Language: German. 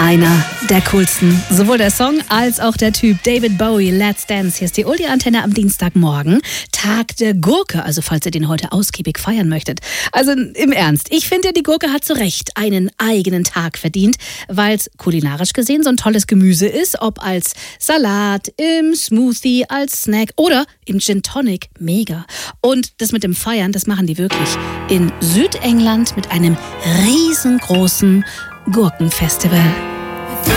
Einer der coolsten. Sowohl der Song als auch der Typ. David Bowie, Let's Dance. Hier ist die Oldie-Antenne am Dienstagmorgen. Tag der Gurke, also falls ihr den heute ausgiebig feiern möchtet. Also im Ernst, ich finde, die Gurke hat zu Recht einen eigenen Tag verdient, weil es kulinarisch gesehen so ein tolles Gemüse ist, ob als Salat, im Smoothie, als Snack oder im Gin Tonic. Mega. Und das mit dem Feiern, das machen die wirklich in Südengland mit einem riesengroßen Gurkenfestival.